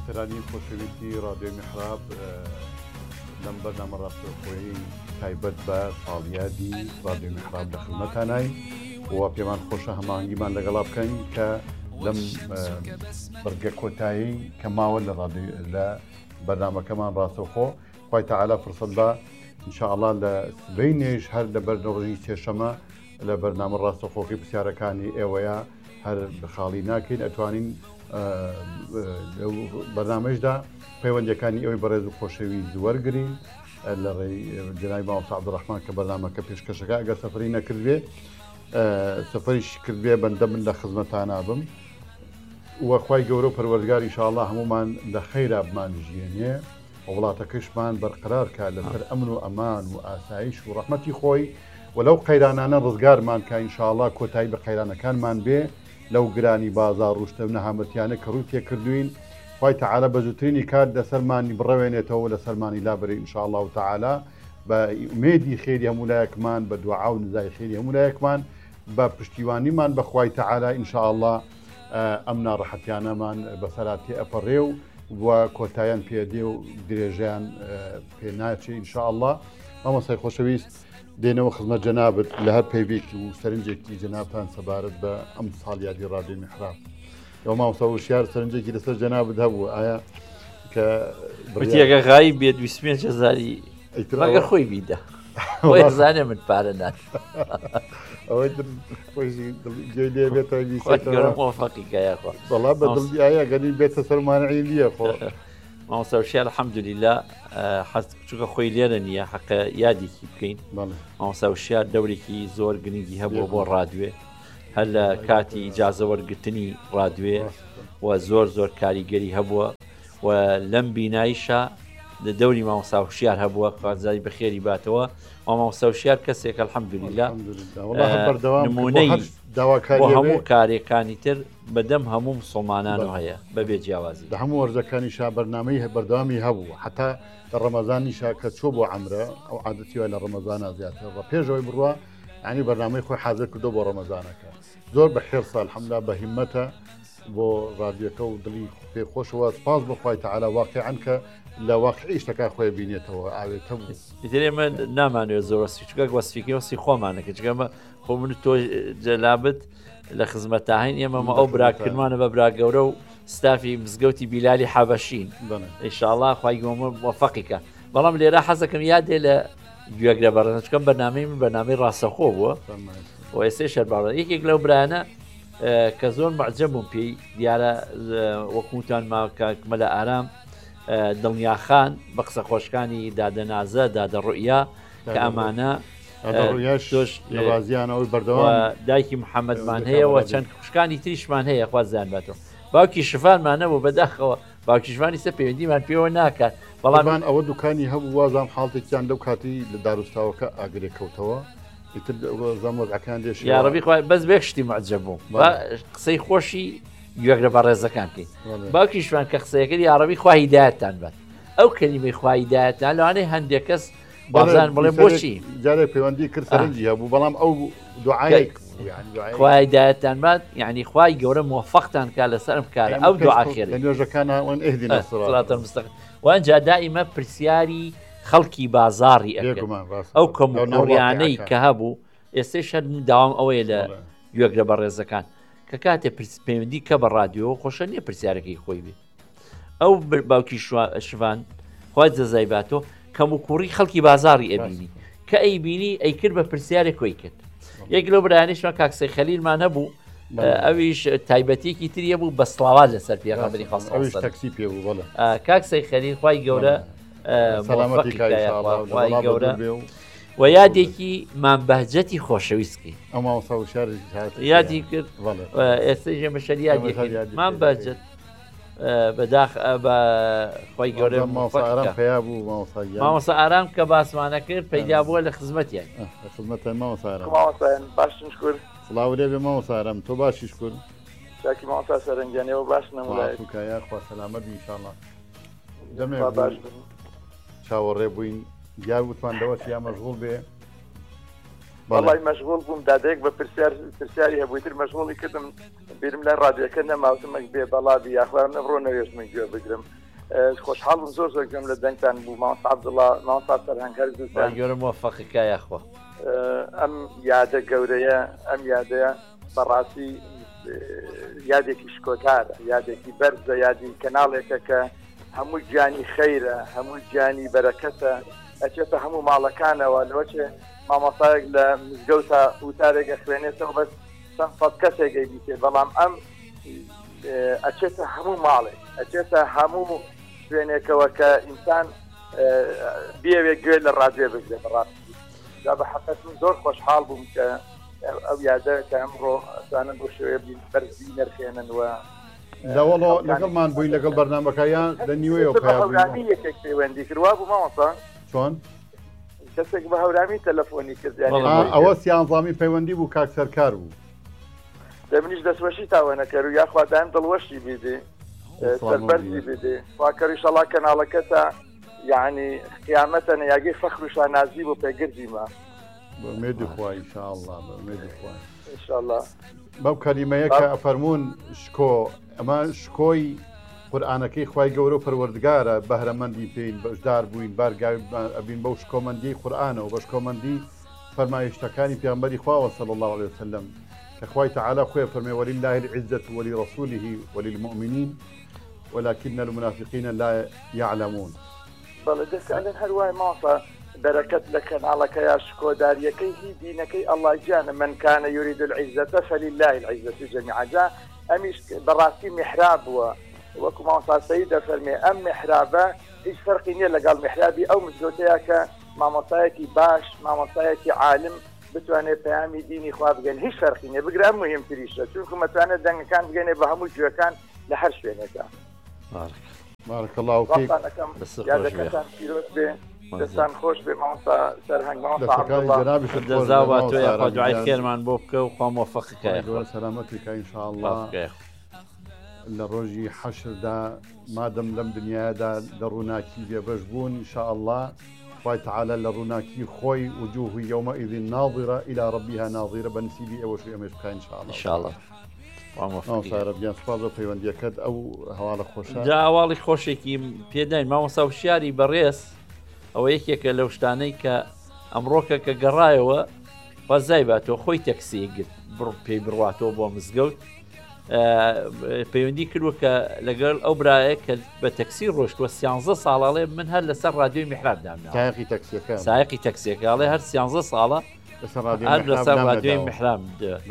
بیسەرانی خۆشەویستی ڕادیۆ میحراب لەم بەرنامە ڕاستەوخۆیی تایبەت بە ساڵیادی ڕادیۆ میحراب لە خزمەتانای و پێمان خۆشە هەماهەنگیمان لەگەڵا بکەین کە لەم بەرگە کۆتایی کە ماوە لە بەرنامەکەمان ڕاستەوخۆ خوای تەعالا فرسەت بە ئینشاءڵڵا لە سبەینێش هەر لە بەرنەڕۆژی سێشەمە لە بەرنامە ڕاستەوخۆکەی پرسیارەکانی ئێوەیە هەر بخاڵی ناکەین ئەتوانین بەرنامەشدا پەیوەندەکانی ئەوەی بەڕێز و خۆشەویست وەرگرین لە ڕێی جەنابی مامۆستا عەبدوڕەحمان کە بەرنامەکە پێشکەشەکە ئەگەر سەفەری نەکردوێ سەفەریش کردوێ بەندە من لە خزمەتانە بم وەخوای گەورە و پەروەردگار ئینشاءڵڵا هەمومان لە خەیرا بمانژێنێ وڵاتەکەشمان بەرقرار کات لەسەر ئەمن و ئەمان و ئاسایش و ڕەحمەتی خۆی وەلەو قەیرانانە ڕزگارمان کە ئینشاءڵڵا کۆتایی بە قەیرانەکانمان بێ لەو گرانی بازار ڕوشتە و نەهامەتیانە کە ڕووی تێکردوین خوای تەعالا بە زووترینی کات لەسەرمانی بڕەوێنێتەوە لەسەرمانی لابرێ ئینشاءڵڵا و تەعالا بە ئومێدی خێری هەموو لایەکمان بە دوعا و نزای خێری هەموو لایەکمان بە پشتیوانیمان بە خوای تەعالا ئینشاءڵڵا ئەم ناڕەحەتیانەمان بەسەراتی ئەپەڕێ و کۆتاییان پێدێ و درێژیان پێ ناچێ ئینشاءڵڵا مامۆستای خۆشەویست دێنەوە خزمەت جەنابەت لە هەر پەیوێکی و سەرنجێکی جەنابتان سەبارەت بە ئەم ساڵیادی ڕادیۆ میحراب ئەو مامۆستا وشیار سەرنجێکی لەسەر جەنابەت هەبوو ئایا کە بڕیەکە غایی بێت 25,000 مەگەر خۆی بیدا خۆی زانێ من پارە نات ئەوەی خۆشی گوێی لێ بێتەوە مۆفەقیکە یاخوا بەڵا بە دڵی ئایا گەنی بێتە سەرمانعی لیە خۆ مامۆستا وشیار الحەمدولیلا حەست چووکە خۆی لێرە نییە حەقە یادێکی بکەین مامۆستا وشیار دەورێکی زۆر گرنگی هەبووە بۆ ڕادیۆ هەر لە کاتی ئیجازە وەرگرتنی ڕادیۆ و زۆر کاریگەری هەبووە و لەم بینایشە دەوری مامۆستا وشیار هەبووە خوازای بەخێری باتەوە مامۆستا وشیار کەسێک الحەمدولیلا نمونەی بۆ هەموو کارێکانی تر بەدەم هەموو مسڵمانانەوە هەیە بەبێ جیاوازی لە هەموو وەرزەکانی شا بەرنامەی بەردەوامی هەبوو حتا لە ڕەمەزانی شا کە چۆ بۆ عەمرە ئەو عادەتی وای لە ڕەمەزانە زیاتر بە پێشەوەی بڕوە ینی بەرنامەی خۆی حاضر کردو بۆ ڕەمەزانەکە زۆر بە حێرسە الحەمدولیلا بە هیممەتە بۆ ڕادیۆکە و دڵی پێ خۆشەوە سپاس بەخوای تەعالا واقعاً کە لە واقعی شتەکە خۆی بینێتەوە ئاوێتە بوو ئێمە نامانوێت زۆر وەسفی چکە وەسفیکە وەسی خۆمانەکە چگەمە خۆ من تۆ جەلابت لە خزمەتاهین ئێمەمە ئەو براکردمانە بە برا گەورە و ستافی مزگەوتی بیلالی حەبەشین ئینشاءڵڵا خوای گەورە موفەقیکە بەڵام لێرە حەزەکەم یادێ لە گوێگرە بەڕێنە چکەم بەرنامەی من بەرنامەی ڕاستەخۆ بووە و ئێستاش شەرباڕە یەکێک لەو برایانە کە زۆر مەعجەب بووم پێی دیارە وەکوتان ماکمە لە ئارام دڵنیاخان بە قسە خۆشکانی دادەنازە دادەڕوئیا کە ئەمانە لەوازیانەوەی بەردەوام دایکی محەممەدمان هەیە و چەند خوشکانی تریشمان هەیە خوازیان بێتەوە باوکی شفانمان نەبوو بەداخەوە باوکی شوانی سە پەیوەندیمان پێوە ناکات بەڵام ئەوە دوکانی هەبوو وازام حاڵتێکیان لەو کاتی لە داروستاوەکە ئاگرێ کەوتەوە زەمۆزەکان دێش یاڕەبی بەس بێک شتی مەعجەب بوو قسەی خۆشی گوێگرە بە ڕێزەکان بکەین باوکی شوان کە قسەیەکەی یاڕەبی خوا هیدایەتتان بێت ئەو کەلیمەی خوا هیدایەتتان لەوانەیە هەندێک کەس بازان بڵێ بۆچی جارێک پەیوەندی کرد سەرنجی هەبوو بەڵام ئەو دوعایەک خوای هیدایەتتان بات یعنی خوای گەورە موفەقتان کا لەسەر بکارە ئەو دوعا خێرە نوێژەکانە وان ئهدینا صراط المستقیم وانجا دائما پرسیاری خەڵکی بازاڕی ئەکرد ئەو کەموڕیانەی کە هەبوو ئێستش هەر داوام ئەوەیە لە گوێگرە بە ڕێزەکان کە کاتێ پەیوەندی کە بە ڕادیۆ خۆشە نییە پرسیارەکەی خۆی بێت ئەو باوکی شوان خوای جەزایباتۆ کەم و کوڕی خەڵکی بازاڕی ئەبینی کە ئەیبینی ئەی کرد بە پرسیارێک خۆی کرد یەک لەو برایانیشمان کاکسەی خەلیلمان هەبوو ئەویش تایبەتێکی تریە بوو بە سڵاوات لەسەر پێغەمبەری خاص تەکسی پێ بوو بەڵێ کاکسەی خەلیل خوای گەورە خوای گەورە و یادێکی مامبەهجەتی خۆشەویستکی یادی کرد ئێستا ژێمە شەر یادێکی مامبەهجەت بەداخ بە خۆی گەورە مامۆستا ئارام کە باسمانە کرد پەیدا بووە لە خزمەتیان خزمەتە مامۆستا باشن شکر سڵاو لێ بێ مامۆستا ئارام تۆ باشی شکر چاکی مامۆستا سەرنجیانەوە باش نەمولایە خوا سەلامەت بی ئینشاءڵڵا دەمێ چاوەڕێ بووین دیار وتمان دەوەسی یا مەشغوڵ بێ والله مشغول بوم دادێک بە پرسیاری هەبوویتر مەشغوڵی کردم بیرم لە ڕادیۆکە نەماوتمە بێ بەڵابی یاخوار نەڕۆ نەوێش من گوێ بگرم خۆشحاڵم زۆر گوێم لە دەنگتان بوو مامۆستا عەبدوڵڵا مامۆستا سەرهەنگ هەر دووتان گەورە موفەقیکە یاخوا ئەم یادە گەورەیە ئەم یادەیە بەڕاستی یادێکی شکۆتارە یادێکی بەرزە یادی کەناڵێکە کە هەموو گیانی خەیرە هەموو گیانی بەرەکەتە ئەچێتە هەموو ماڵەکانەوە لەوەچێ مامۆستایەک لە مزگەوتە وتارێک خوێنێتەوە بەس چەند سەد کەسێکی بیتێ بەڵام ئەم ئەچێتە هەموو ماڵێک ئەچێتە هەموو شوێنێکەوە کە ئینسان بێوێت گوێ لە ڕادیۆ بگرێت بەڕاستی دا بە حەقیقەت من زۆر خۆشحاڵ بووم کە ئەو یادە کە ئەمڕۆ ئەتوانن بۆ شوێ بەرزی نرخێنن و داوەڵۆ لەگەڵمان بووی لەگەڵ بەرنامەکەیان لە نیوەیەوە هەورامی یەکێک پەیوەندی کردوا بوو مامۆستا چۆن کەسێک بە هەورامی تەلەفۆنی کرد ئەوە سیانزامی پەیوەندی بوو کاک سەرکار بوو دەمنیش دەستوەشی تاوانەکەر و یاخوا دایم دڵوەشی بیدێ سەربەرزی بدێ واکەری شەڵا کەناڵەکەتە یعنی قیامەتەنە یاگەی فەخر و شانازی بۆ پێگردیمە بەمێدی خوا ئینشاءالله بەمێدی خوا ئینشاءالله بەو کەلیمەیە کە ئەفەرموون شکۆ ئەمە شکۆی قورئانەکەی خوای گەورە و پەروەردگارە بەهرەمەندی پێین بەشدار بووین بارگای ئەبین بەو شکۆمەندی قورئانەوە بە شکۆمەندی فەرمایشتەکانی پێغەمبەری خواوە صلی الله عليه وسلم کە خوای تعالی خۆی فەرمێ ولله العزة ولرسوله وللمؤمنين ولكن المنافقين لا يعلمون بەڵێ دەستیان هەروای ماڵە بەرەکەت لە کەناڵەکە یا شکۆداریەکەی هی دینەکەی ئەڵڵا گیانە من كان يريد العزة فلله العزة جميعا جا ئەمیش بەڕاستی میحراب بووە وەکو مامۆستا سەید دەفەرمێ ئەم میحرابە هیچ فەرقی نییە لەگەڵ میحرابی ئەو مزگەوتەیە کە مامۆستایەکی باش مامۆستایەکی عالم بتوانێت پەیامی دینی خوا بگەن هیچ فەرقی نییە بگرە مهمتریشە چونکە مەتوانێت دەنگەکان بگەنێ بە هەموو گوێەکان لە هەر شوێنێکە بارك الله فيك یادەکەتان پیرۆز بێ دەستان خۆش بێ مامۆستا سەرهەنگ مامۆستا دەزاوە تۆ یاخوا دوعای خێرمان بۆ بکە و خوا موفەقیکە سەلامەتیکە ئینشاءالله لە ڕۆژی حەشردا مادەم لەم دنیادا لە ڕووناکی بێبەش بوون ئینشاءالله خوای تعالى لە ڕووناکی خۆی وجوه يومئذ ناظرة إلى ربها ناظرة بنسيبي أول شيء أمش بخير إن شاء الله ربیان سپاس بۆ پەیوەندیەکەت ئەو هەواڵە خۆشە جا ئەواڵی خۆشێکی پێداین مامۆستا وشیاری بەڕێز ئەوە یەکێکە لەو شتانەی کە ئەمڕۆکە کە گەڕایەوە بەزای باتەوە خۆی تەکسی گرت پێی بڕواتەوە بۆ مزگەوت پەیوەندی کردووە کە لەگەڵ ئەو برایە کە بە تەکسی ڕۆشتووە 13 ساڵاڵێ من هەر لەسەر ڕادیۆی میحراب دامنا سایقی تەکسیەکەڵێ هەر 13 ساڵە هەر لەسەر ڕادیۆی میحراب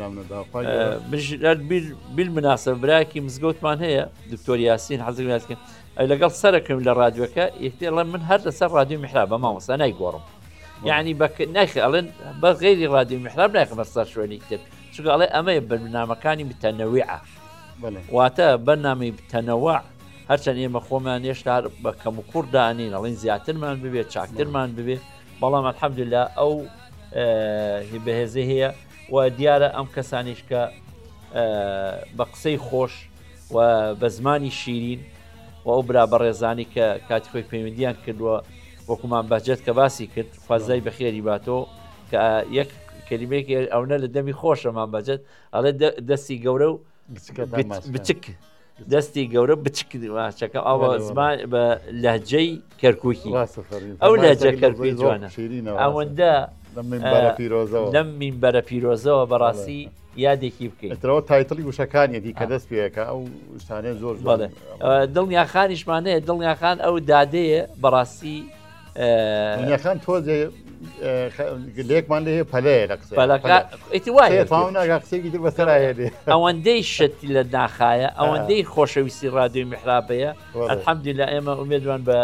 بالمناسبە برایەکی مزگەوتمان هەیە دکتۆر یاسین حەزم لەگەڵ سەرەکەم لە ڕادیۆکە یەکتێڵە من هەر لەسەر ڕادیۆی میحراب بە مامۆستا نایگۆڕم یعنی نایخەڵێن بە غێری ڕادیۆی میحراب نایخمە سەر شوێنی تر چونکەڵێ ئەمەیە بەرنامەکانی بتەنەویعە واتە بەرنامەی بتەنەوع هەرچەند ئێمە خۆمان هێشتا بە کەم و کوڕ دانین ئەڵێن زیاترمان ببێت چاکترمان ببێ بەڵام الحەمدوللا ئەو بەهێزە هەیە و دیارە ئەم کەسانیش کە بە قسەی خۆش و بە زمانی شیرین و ئەو برا بەڕێزانی کە کاتی خۆی پەیوەندیان کردووە وەکومان بەجێت کە باسی کرد خوازای بەخێری باتەوە کە یەک کەلیمەیەکی ئەوە لە دەمی خۆشەمان بەجێت ئەڵێ دەستی گەورە و بچک دەستی گەورە بچکەکە ئەوە زمان بە لەهجەی کەرکووکی ئەو لەهجە کەرکووی جوانە ئەوەندە لەم مینبەرە پیرۆزەوە بەڕاستی یادێکی بکەیتەوە تایتڵی وشەکانیەتی کە دەست پێەکە ئەو شتانێ زۆر دڵنیاخانیشمانەیە دڵنیاخان ئەو دادەیە بەڕاستی خان تۆزێ لێکمان لێ پەلەیە لە قسەیەکی تر بەسەرایێ ئەوەندەی شتی لە داخایە ئەوەندەی خۆشەویستی ڕادیۆی میحرابەیە الحەمدوللا ئێمە ئومێدوان بە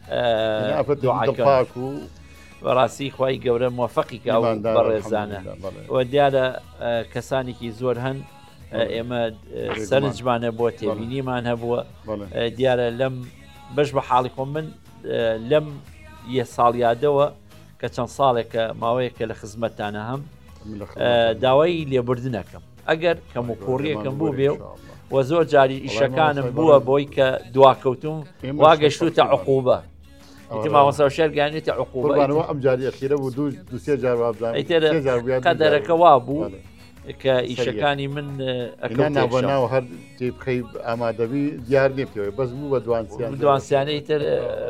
پاک و بەڕاستی خوای گەورە موفەقیکە ئەو بەڕێزانە و دیارە کەسانێکی زۆر هەن ئێمە سەرنجمانە بۆ تێبینیمان هەبووە دیارە لەم بەش بە حاڵی خۆم من لەم یە ساڵیادەوە کە چەند ساڵێکە ماوەیەکە لە خزمەتانە هەم داوای لێبوردنەکەم ئەگەر کەم و کوڕیەکەم بوو بێ و زۆر جاری ئیشەکانم بووە بۆی کە دواکەوتم واگەشتوتە عقوبە ئیتر مامۆستا شێر گیانێتی عقوبەوە ئەم جاری ئەخیرە بوو دو سێ جار قەدەرەکە وا بوو کە ئیشەکانی من ناو هەر تێبخەی ئامادەبی دیار نێتەوە بەس بوو بە دوانسیانە ئیتر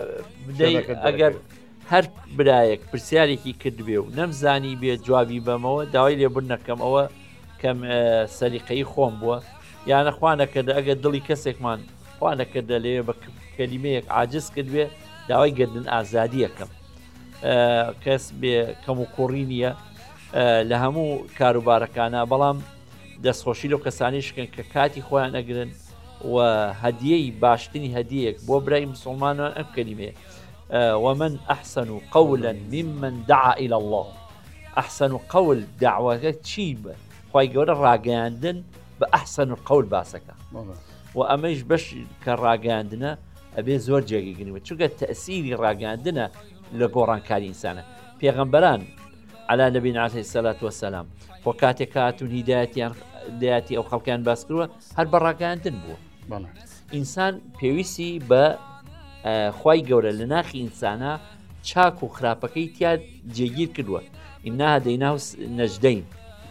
ئەگەر هەر برایەک پرسیارێکی کردبێ و نەمزانی بێت جوابی بەمەوە داوای لێبوون نەکەم ئەوە کەم سەریقەی خۆم بووە یانە خوانەکەدا ئەگەر دڵی کەسێکمان خوانەکەدا لێ بە کەلیمەیەک عاجز کردوێ داوای گردن ئازادی یەکەم کەس بێ کەم و کوڕی نییە لە هەموو کاروبارەکانە بەڵام دەستخۆشی لەو کەسانیشکن کە کاتی خۆیان ئەگرن و هەدیەی باشترین هەدیەک بۆ برای مسلمانان ئەم کەلیمەیە ومن أحسن قولا ممن دعا إلى الله أحسن قول دعوة چی خوای گەورە ڕاگەیاندن بە ئەحسن قول باسەکە و ئەمەش بەش کە ڕاگەاندنە ئەبێ زۆر جێگەگرنەوە چونکە تەئسیری ڕاگەاندنە لە گۆڕانکاری ئینسانە پێغەمبەران على نبينا عليه الصلاة والسلام بۆ کاتێک هاتوون هیدایەتی ئەو خەڵکیان باس کردووە هەر بە ڕاگەاندن بووە ئینسان پێویستی بە خوای گەورە لە ناخی ئینسانە چاک و خراپەکەی تیا جێگیر کردووە ئینا هەدەیناه نەجدەین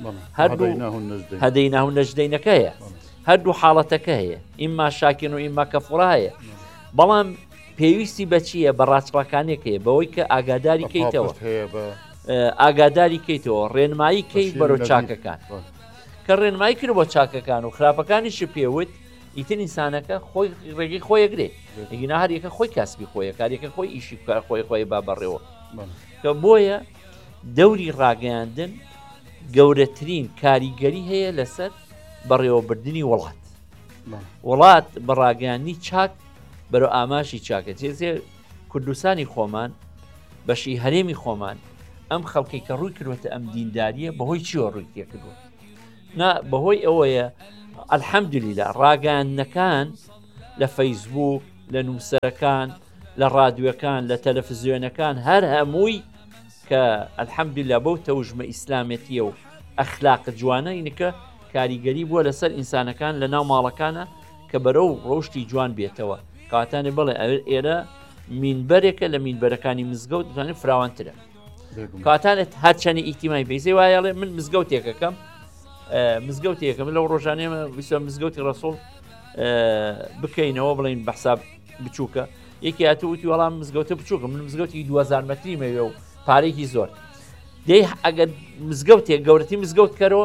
هەدەیناه نەجدەینەکە هەیە هەردوو حاڵەتەکە هەیە ئیما شاکن و ئیما کەفوڕا هەیە بەڵام پێویستی بە چییە بە ڕاستڕەکانێک هەیە بەوەی کە ئاگاداری کەیتەوە ئاگاداری کەیتەوە ڕێنمایی کەی بەرەو چاکەکان کە ڕێنمایی کرد بۆ چاکەکان و خراپەکانیش پێوت ئیتر ئینسانەکە خۆی ڕێگەی خۆیەگرێ ئەگینا هەریەکە خۆی کاسبی خۆیە کارێکە خۆی ئیشی خۆی با بەڕێوە کە بۆیە دەوری ڕاگەیاندن گەورەترین کاریگەری هەیە لەسەر بەڕێوەبردننی وڵات بە ڕاگەیاندنی چاک بەرەو ئاماشی چاکە جێزێ کوردستانی خۆمان بەشی هەرێمی خۆمان ئەم خەڵکی کە ڕووی کردوێتە ئەم دینداریە بەهۆی چیوە ڕووی تێکردووە بەهۆی ئەوەیە الحەمدولیلا ڕاگەاندنەکان لە فەیسبوک لە نووسەرەکان لە ڕادیۆکان لە تەلەڤیزیۆنەکان هەر هەمووی کە الحەمدولیلا بەو تەوژمە ئیسلامەتیە و ئەخلاق جوانە اینکە کاریگەری بووە لەسەر ئینسانەکان لە ناو ماڵەکانە کە بەرەو ڕۆشتی جوان بێتەوە کاتانێ بڵێ ئێرە مینبەرێکە لە مینبەرەکانی مزگەوت دەتوانێت فراوانترە کاتانێت هەرچەنی ئیتیمای پێیزی وایەڵێ من مزگەوتێکەکەم مزگەوتێکم لەو ڕۆژانێمە ویسە مزگەوتی ڕەسوڵ بکەینەوە بڵین بە حساب بچووکە یەکی هاتووتی وەڵام مزگەوتە بچووکە من مزگەوتی 2000 مەتریمەوە و پارێکی زۆر دەی ئەگەر مزگەوتێک گەورەتی مزگەوت کەرەوە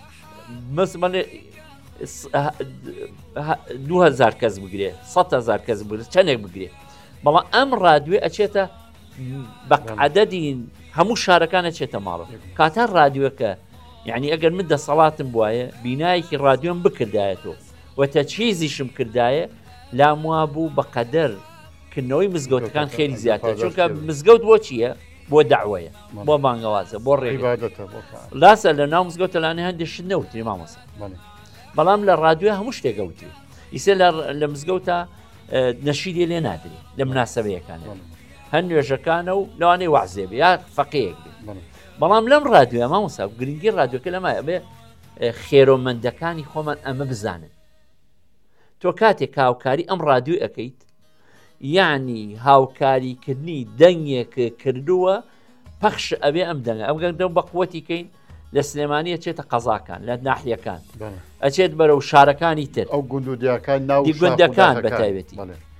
2000 کەس بگرێ 100,000 کەس بگرێت چەندێک بگرێت بەڵام ئەم ڕادیۆ ئەچێتە بە عەدەدی هەموو شارەکان ئەچێتە ماڵە کاتان ڕادیۆکە یعنی ئەگەر من دەسەڵاتم بواە بینایەکی ڕادیۆم بکردایەتەوە و تەچیزیشم کردایە لام وا بوو بە قەدەر کردنەوەی مزگەوتەکان خێری زیاتر چونکە مزگەوت بۆ چییە بۆ داوایە بۆ بانگەوازە بۆ ڕێگەدەتە لاسە لە ناو مزگەوتە لانێ هەندێک نەوتری مامۆستا بەڵام لە ڕادیۆ هەموو شتێکەوتری ئیسە لە مزگەوتە نەشیدێ لێ نادرێ لە مناسەبەیەکان هەر نوێژەکانە و لەوانەی وعزێبێ یا فەقەیەک بەڵام لەم ڕادیۆ مامۆستا گرنگی ڕادیۆکە لەمایە بێ خێرۆمەندەکانی خۆمان ئەمە بزانن تۆ کاتێک هاوکاری ئەم ڕادیۆ ئەەکەیت یعنی هاوکاریکردنی دەنگێک کردووە پەخش ئەبێ ئەم دەنگە ئەم گەنگدە بە قووەتی کەین لە سلێمانی ئەچێتە قەزاکان لە ناحیەکان ئەچێت بەرەو شارەکانی تر ئەو گوندودیەکان ناو گوندەکان بەتایبەتی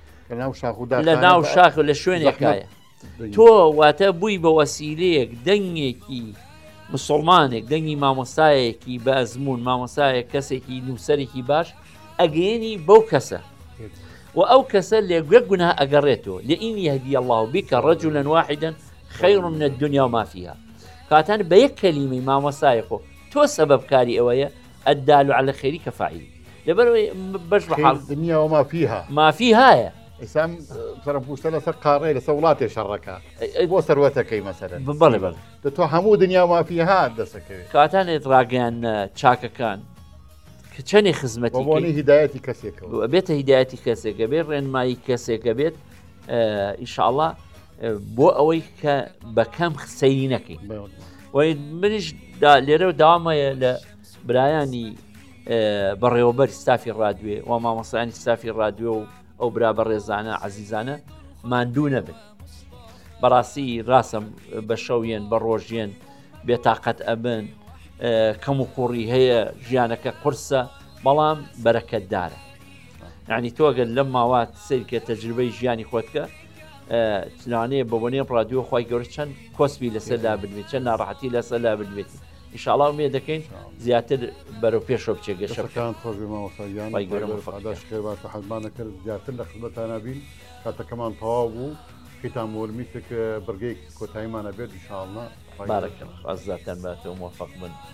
لە ناو شاخ لە شوێنێکایە تۆ واتە بووی بە وەسیلەیەک دەنگێکی مسلمانێک دەنگی مامۆستایەکی بە ئەزمون مامۆستایە کەسێکی نووسەرێکی باش ئەگەێنی بەو کەسە و ئەو کەسە لێگوێ گوناه ئەگەڕێتەوە لئن يهدي الله بك رجلا واحدا خير من الدنيا وما فيها کاتان بە یەک کەلیمەی مامۆستایەکۆ تۆ سەبەبکاری ئەوەیە الدال على الخير كفاعل لەبەرەوەی بەش بەحاڵ الدنيا وما فيها ما فيها ئێسام سەرپوشتە لەسەر قاڕێ لەسەر وڵاتێ شەڕەکە بۆ سەروەتەکەی مەسەرەن بەڵێ بەڵێ تۆ هەموو دنیا مافیها دەسەکەوێت کاتانێت ڕاگەیان چاکەکان کە چەندێک خزمەتی بۆنی هیدایەتی کەسێکەوە بێتە هیدایەتی کەسێکە بێت ڕێنمایی کەسێکە بێت ئینشاءڵڵا بۆ ئەوەی کە بەکەم سەیری نەکەی وی منیش لێرە داوامەیە لە برایانی بەڕێوەبەر ستافی ڕادیۆ و مامۆستایانی ستافی ڕادیۆ و ئەو برا بە ڕێزانە عەزیزانە ماندوو نەبن بەڕاستی ڕاستم بە شەویان بە ڕۆژیان بێتاقەت ئەبن کەم و کوڕی هەیە ژیانەکە قورسە بەڵام بەرەکەتدارە یعنی تۆگەن لەم ماوات سیرکە تەجربەی ژیانی خۆتکە توانەیە بە بۆنێ ڕادیۆ خی گەورە چەند کۆسبی لەسەر لا بنوێت چەند ناڕەحەتی لەسەر لا بنوێتی ئینشاءڵڵا ومێ دەکەین زیاتر بەرەو پێشەوە بچێ گەشەکان خۆش بێمەوەساییانباتە حەزمانە کرد زیاتر لە خزمەتانەبین کاتەکەمان تەواو بوو خیتان وەرمیتێک بەرگەی کۆتاییمانە بێت ئینشاءڵڵا بارەکە ڕازداتان باتەوە موفق بن